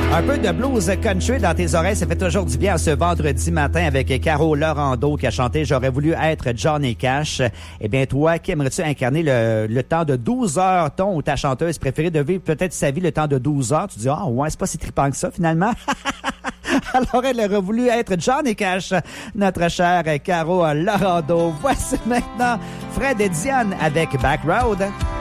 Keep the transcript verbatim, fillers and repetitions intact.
Un peu de blues country dans tes oreilles, ça fait toujours du bien ce vendredi matin avec Caro Laurando qui a chanté « J'aurais voulu être Johnny Cash ». Eh bien, toi, qui aimerais-tu incarner le, le temps de douze heures, ton ou ta chanteuse préférée de vivre peut-être sa vie le temps de douze heures? Tu dis « Ah ouais, c'est pas si trippant que ça, finalement. » Alors, elle aurait voulu être Johnny Cash, notre chère Caro Laurando. Voici maintenant Fred et Diane avec Back Road.